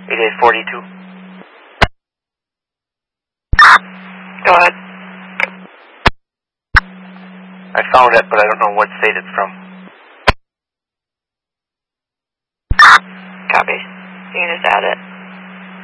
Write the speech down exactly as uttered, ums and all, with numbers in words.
eighty-eight forty-two. Go ahead. I found it, but I don't know what state it's from. Copy. You can just add it.